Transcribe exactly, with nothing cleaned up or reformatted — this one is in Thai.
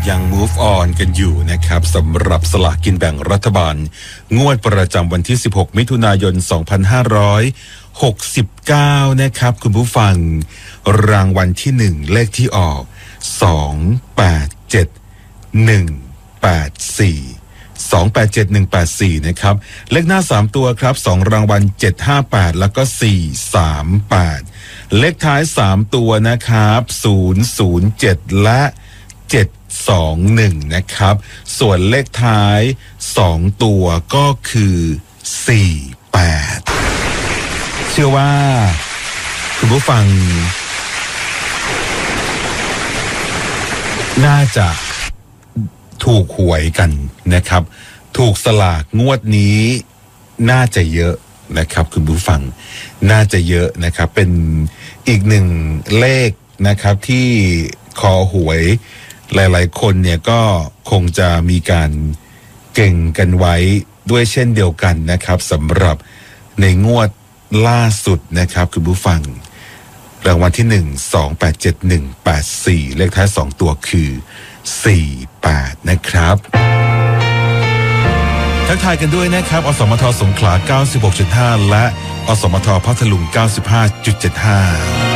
ยัง move on กันอยู่นะครับสำหรับสลากกินแบ่งรัฐบาลงวดประจำวันที่สิบหกมิถุนายนสองพันห้าร้อยหกสิบเก้านะครับคุณผู้ฟังรางวัลที่หนึ่งเลขที่ออกสองแปดเจ็ดหนึ่งแปดสี่สองแปดเจ็ดหนึ่งแปดสี่นะครับเลขหน้าสามตัวครับสองรางวัลเจ็ดห้าแปดแล้วก็สี่สามแปดเลขท้ายสามตัวนะครับศูนย์ศูนย์เจ็ดและเจ็ดสองหนึ่งนะครับส่วนเลขท้ายสองตัวก็คือสี่แปดเชื่อว่าคุณผู้ฟังน่าจะถูกหวยกันนะครับถูกสลากงวดนี้น่าจะเยอะนะครับคุณผู้ฟังน่าจะเยอะนะครับเป็นอีกหนึ่งเลขนะครับที่คอหวยหลายๆคนเนี่ยก็คงจะมีการเก่งกันไว้ด้วยเช่นเดียวกันนะครับสำหรับในงวดล่าสุดนะครับคุณผู้ฟังรางวัลที่หนึ่ง สองแปดเจ็ดหนึ่งแปดสี่เลขท้ายสองตัวคือสี่แปดนะครับทักทายกันด้วยนะครับอสมทสงขลา เก้าสิบหกจุดห้า และอสมทพัทลุง เก้าสิบห้าจุดเจ็ดห้า